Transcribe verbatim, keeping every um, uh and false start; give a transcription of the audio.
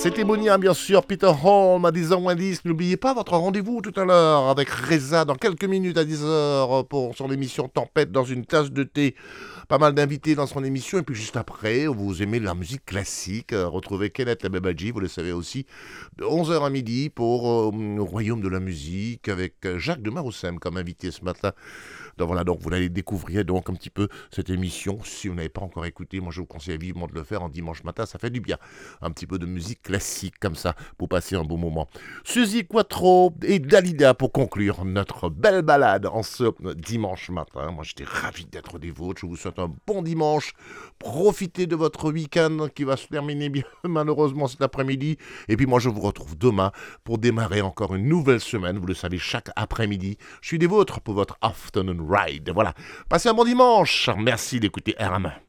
C'était Monia, bien sûr, Peter Holm à dix heures moins dix. N'oubliez pas votre rendez-vous tout à l'heure avec Reza dans quelques minutes à dix heures pour son émission Tempête dans une tasse de thé. Pas mal d'invités dans son émission. Et puis juste après, vous aimez la musique classique. Euh, retrouvez Kenneth Labebadji, vous le savez aussi, de onze heures à midi pour euh, le Royaume de la musique avec Jacques de Maroussem comme invité ce matin. Donc voilà, donc vous allez découvrir donc un petit peu cette émission. Si vous n'avez pas encore écouté, moi je vous conseille vivement de le faire en dimanche matin, ça fait du bien. Un petit peu de musique classique comme ça pour passer un bon moment. Suzy Quatro et Dalida pour conclure notre belle balade en ce dimanche matin. Moi j'étais ravi d'être des vôtres. Je vous souhaite un bon dimanche. Profitez de votre week-end qui va se terminer bien malheureusement cet après-midi. Et puis moi je vous retrouve demain pour démarrer encore une nouvelle semaine. Vous le savez, chaque après-midi, je suis des vôtres pour votre afternoon ride. Voilà. Passez un bon dimanche. Merci d'écouter R M.